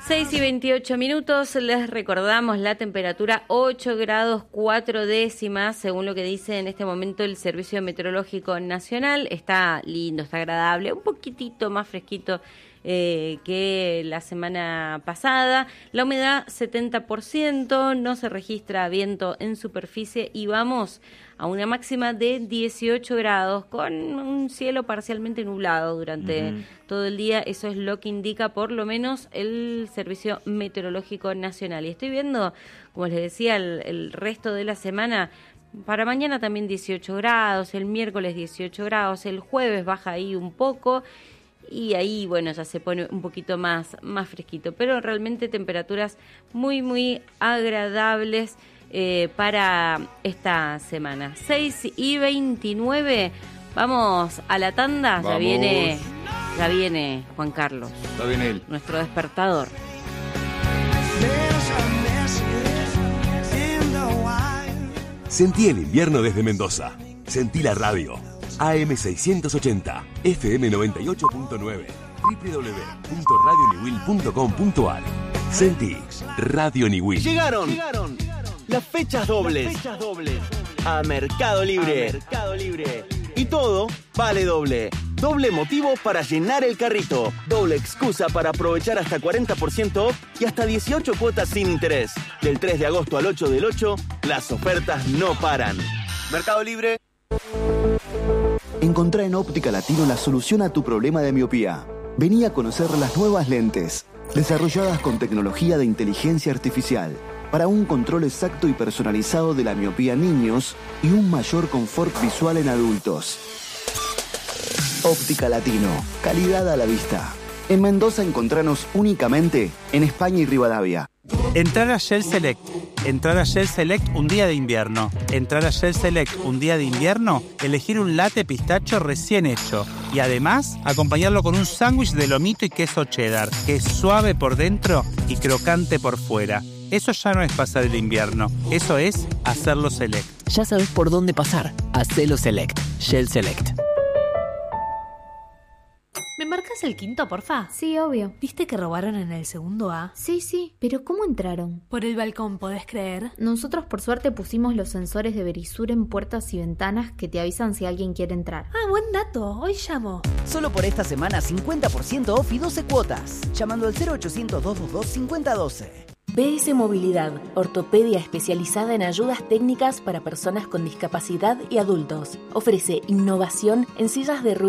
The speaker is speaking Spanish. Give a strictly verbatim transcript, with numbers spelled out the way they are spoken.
seis y veintiocho minutos, les recordamos la temperatura ocho grados cuatro décimas, según lo que dice en este momento el Servicio Meteorológico Nacional. Está lindo, está agradable, un poquitito más fresquito eh, que la semana pasada. La humedad setenta por ciento, no se registra viento en superficie y vamos a una máxima de dieciocho grados con un cielo parcialmente nublado durante uh-huh. todo el día. Eso es lo que indica por lo menos el Servicio Meteorológico Nacional. Y estoy viendo, como les decía, el, el resto de la semana. Para mañana también dieciocho grados, el miércoles dieciocho grados, el jueves baja ahí un poco y ahí, bueno, ya se pone un poquito más, más fresquito. Pero realmente temperaturas muy, muy agradables Eh, para esta semana. seis y veintinueve, vamos a la tanda. Vamos. Ya viene, ya viene Juan Carlos. Ya viene él. Nuestro despertador. Sentí el invierno desde Mendoza. Sentí la radio. A M seiscientos ochenta, F M noventa y ocho punto nueve, doble u doble u doble u punto radio niwil punto com punto a r. Sentí Radio Niwil. Llegaron, llegaron las fechas dobles, las fechas dobles a Mercado Libre. A Mercado Libre. Y todo vale doble. Doble motivo para llenar el carrito. Doble excusa para aprovechar hasta cuarenta por ciento off y hasta dieciocho cuotas sin interés. Del tres de agosto al ocho del ocho, las ofertas no paran. Mercado Libre. Encontrá en Óptica Latino la solución a tu problema de miopía. Vení a conocer las nuevas lentes, desarrolladas con tecnología de inteligencia artificial, para un control exacto y personalizado de la miopía en niños y un mayor confort visual en adultos. Óptica Latino, calidad a la vista. En Mendoza encontranos únicamente en España y Rivadavia. Entrar a Shell Select. Entrar a Shell Select un día de invierno. Entrar a Shell Select un día de invierno, elegir un latte pistacho recién hecho. Y además, acompañarlo con un sándwich de lomito y queso cheddar, que es suave por dentro y crocante por fuera. Eso ya no es pasar el invierno, eso es hacerlo Select. Ya sabes por dónde pasar. Hacelo Select. Shell Select. ¿Me marcas el quinto, porfa? Sí, obvio. ¿Viste que robaron en el segundo A? Sí, sí. ¿Pero cómo entraron? Por el balcón, ¿podés creer? Nosotros por suerte pusimos los sensores de Verisur en puertas y ventanas que te avisan si alguien quiere entrar. Ah, buen dato. Hoy llamo. Solo por esta semana cincuenta por ciento off y doce cuotas. Llamando al cero ochocientos, doscientos veintidós, cincuenta doce. B S Movilidad, ortopedia especializada en ayudas técnicas para personas con discapacidad y adultos. Ofrece innovación en sillas de ruedas